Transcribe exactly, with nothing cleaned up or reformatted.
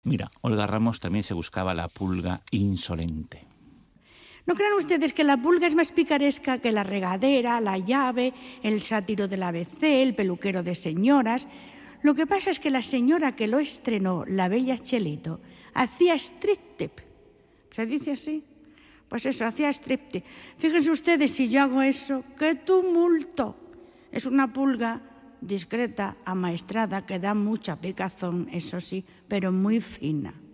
Mira, Olga Ramos también se buscaba la pulga insolente. ¿No crean ustedes que la pulga es más picaresca que la regadera, la llave, el sátiro del A B C, el peluquero de señoras? Lo que pasa es que la señora que lo estrenó, la bella Chelito, hacía striptease. ¿Se dice así? Pues eso, hacía striptease. Fíjense ustedes, si yo hago eso, ¡qué tumulto! Es una pulga discreta, amaestrada, que da mucha picazón, eso sí, pero muy fina.